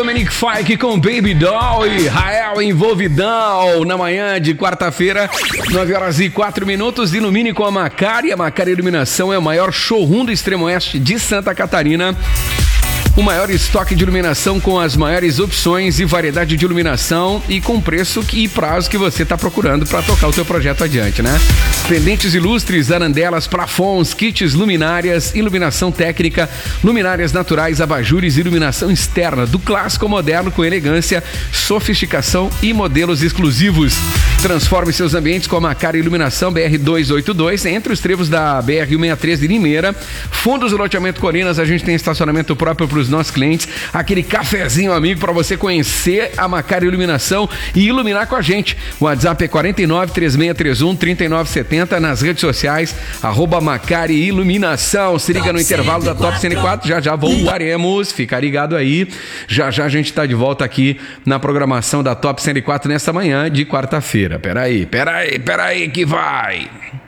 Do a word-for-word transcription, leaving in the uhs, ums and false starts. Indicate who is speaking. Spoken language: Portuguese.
Speaker 1: Dominic Fike com Baby Doll e Rael Envolvidão na manhã de quarta-feira, nove horas e quatro minutos. Ilumine com a Macari. A Macari Iluminação é o maior showroom do extremo oeste de Santa Catarina. O maior estoque de iluminação com as maiores opções e variedade de iluminação e com preço e prazo que você está procurando para tocar o teu projeto adiante, né? Pendentes ilustres, arandelas, plafons, kits, luminárias, iluminação técnica, luminárias naturais, abajures, iluminação externa, do clássico ao moderno com elegância, sofisticação e modelos exclusivos. Transforme seus ambientes com a Macari Iluminação B R duzentos e oitenta e dois, entre os trevos da B R cento e sessenta e três de Limeira. Fundos do loteamento Colinas, a gente tem estacionamento próprio para os nossos clientes, aquele cafezinho amigo para você conhecer a Macari Iluminação e iluminar com a gente. O WhatsApp é quatro nove três seis três um três nove sete zero, nas redes sociais, arroba Macari Iluminação. Se liga no intervalo da Top cento e quatro, já já voltaremos, fica ligado aí, já já a gente está de volta aqui na programação da Top cento e quatro nessa manhã de quarta-feira. Peraí, peraí, peraí que vai...